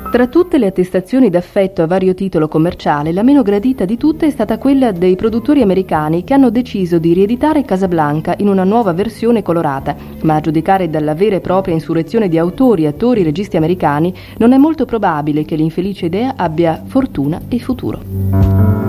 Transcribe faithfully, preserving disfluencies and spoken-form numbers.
Tra tutte le attestazioni d'affetto a vario titolo commerciale, la meno gradita di tutte è stata quella dei produttori americani che hanno deciso di rieditare Casablanca in una nuova versione colorata, ma a giudicare dalla vera e propria insurrezione di autori, attori e registi americani non è molto probabile che l'infelice idea abbia fortuna e futuro.